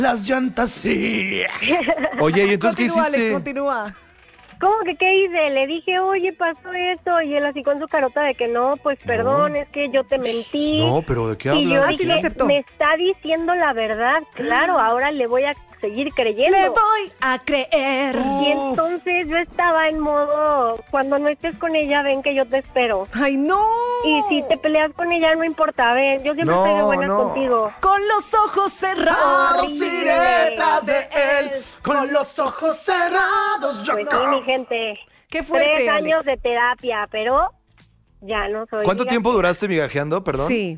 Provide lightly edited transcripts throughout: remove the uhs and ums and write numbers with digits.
Las llantas, sí. Oye, ¿y entonces qué hiciste? Alex, continúa. ¿Cómo que qué hice? Le dije, oye, pasó esto, y él así con su carota de que no, pues perdón, es que yo te mentí. No, pero ¿de qué Y yo hablas? sí lo dije, aceptó. me está diciendo la verdad, claro, ahora le voy a seguir creyendo. Le voy a creer. Y entonces yo estaba en modo, cuando no estés con ella, ven que yo te espero. ¡Ay, no! Y si te peleas con ella, no importa, ven, yo siempre estoy de buenas contigo. Con los ojos cerrados Iré detrás de él, con los ojos cerrados. Yo Pues sí, mi gente. Qué fuerte, 3 años Alex. de terapia, pero ya no soy. ¿Cuánto fíjate. tiempo duraste migajeando, perdón? Sí.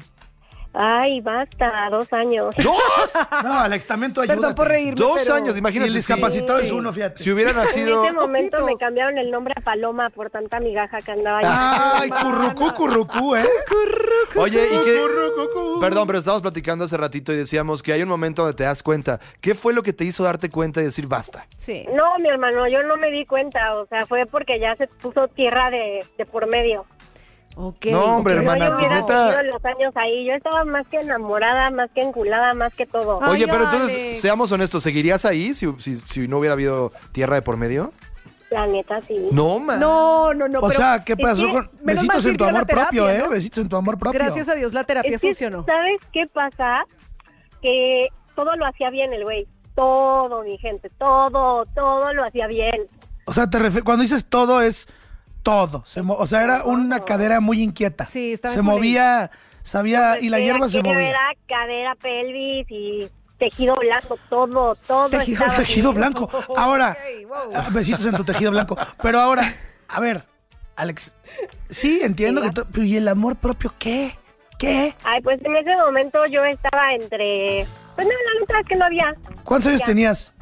Ay, basta, 2 años. ¡2! No, Alex, también tú ayúdate. Perdón por reírme, 2 pero- años, Y imagínate. el discapacitado sí. es uno, fíjate. Si hubiera En nacido... ese momento me Ojitos. cambiaron el nombre a Paloma por tanta migaja que andaba ahí. Ay, currucú, ¿eh? Oye, ¿y qué? Currucucú. Perdón, pero estábamos platicando hace ratito y decíamos que hay un momento donde te das cuenta. ¿Qué fue lo que te hizo darte cuenta y decir basta? Sí. No, mi hermano, yo no me di cuenta, o sea, fue porque ya se puso tierra de por medio. Ok. No, hombre, ok. hermana, No, yo pues hubiera neta- seguido los años ahí, yo estaba más que enamorada, más que enculada, más que todo. Ay, Oye, pero entonces, Alex. seamos honestos, ¿seguirías ahí si no hubiera habido tierra de por medio? La neta, sí. No, man. No. O pero sea, ¿qué pasó que con menos mal besitos en tu sirvió la amor propio, terapia, ¿no? Besitos en tu amor propio. gracias a Dios la terapia Es que, funcionó. ¿sabes qué pasa? Que todo lo hacía bien el güey. Todo, mi gente, todo lo hacía bien. O sea, cuando dices todo es todo. O sea, era una cadera muy inquieta. Sí, estaba Se en movía, sabía, y la hierba se movía. Era cadera, pelvis y tejido blanco, todo Tejido- estaba Tejido bien. blanco. Ahora, Ok, wow. besitos en tu tejido blanco. Pero ahora, a ver, Alex, sí, entiendo que pero ¿y el amor propio qué? ¿Qué? Ay, pues en ese momento yo estaba entre... Pues no, la neta es que no había. ¿Cuántos años Ya. tenías?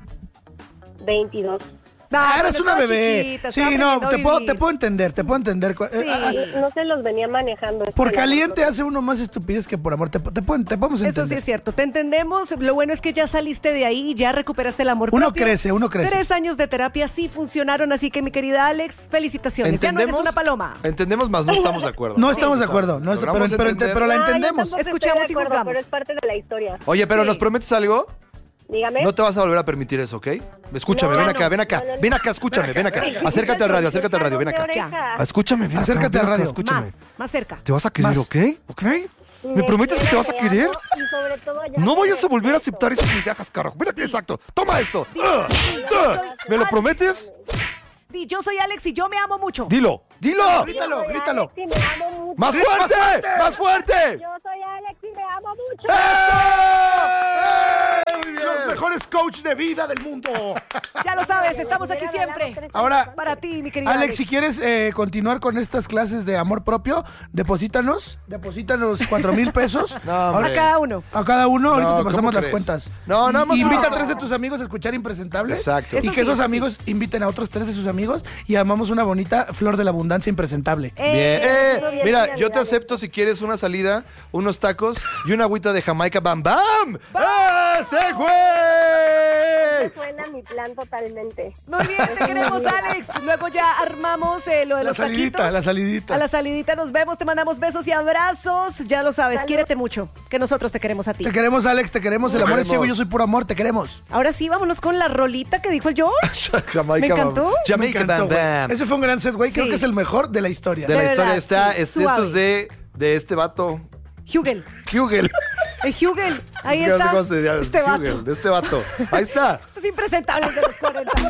22. Eres una estaba bebé. chiquita, Sí, estaba no, aprendiendo a te vivir. puedo entender, Sí. No se los venía manejando. Por caliente hace uno más estupidez que por amor. Te podemos entender. Eso sí es cierto, te entendemos. Lo bueno es que ya saliste de ahí, ya recuperaste el amor Uno propio. crece. 3 años de terapia sí funcionaron, así que mi querida Alex, felicitaciones. Ya no eres una paloma. Entendemos, más no estamos de acuerdo. No estamos de acuerdo, no, Logramos entender. pero la entendemos. Escuchamos y juzgamos. Pero es parte de la historia. Oye, pero Sí. ¿nos prometes algo? Dígame. No te vas a volver a permitir eso, ¿ok? Escúchame, No, ven no, acá, ven acá. no, no, no. Ven acá, escúchame, ven acá. Acércate al radio, ven acá. Ya. Escúchame, ven acá, Acércate ven al acá, radio. escúchame. Más cerca. ¿Te vas a querer, Más. ok? ¿Ok? ¿Me prometes que te vas a querer? No vayas a volver a aceptar esas migajas, carajo. Mira que exacto. Toma esto. ¿Me lo prometes? Di, yo soy Alex y yo me amo mucho. Dilo, dilo. Grítalo. Sí, me amo mucho. ¡Más fuerte! ¡Más fuerte! Yo soy Alex y me amo mucho. Los mejores coach de vida del mundo. Ya lo sabes, estamos aquí siempre. Ahora, Para ti, mi querida Alex, si quieres continuar con estas clases de amor propio, deposítanos 4,000 pesos. No, hombre. A cada uno. A cada uno, ahorita No, te ¿cómo pasamos las crees? cuentas. No, nada más Y invita uno. a 3 de tus amigos a escuchar Impresentable. Exacto. Y Eso que sí, esos eso sí. amigos inviten a otros 3 de sus amigos y armamos una bonita flor de la abundancia impresentable. Bien. bien, Mira, bien, yo te bien. acepto si quieres una salida, unos tacos y una agüita de Jamaica. ¡Bam, bam! ¡Ese güey! Suena mi plan totalmente. Muy bien, te queremos, Alex. Luego ya armamos lo de La los salidita, taquitos. la salidita. A la salidita nos vemos, te mandamos besos y abrazos. Ya lo sabes, Salud. quiérete mucho, que nosotros te queremos a ti. Te queremos, Alex, te queremos. El amor es ciego, yo soy puro amor, te queremos. Ahora sí, vámonos con la rolita que dijo el George. Jamaica, Me encantó. bam. Me Jamaica, encantó, bam, güey. bam. Ese fue un gran set, güey. Creo Sí. que es el mejor de la historia. De la De historia verdad, está, sí, estos suave. de este vato. Hugel. Hugel. Hugel. Ahí Es que no sé está. cómo se llama, Este Hugel, vato. de este vato. Ahí está. Estos impresentables de los 40.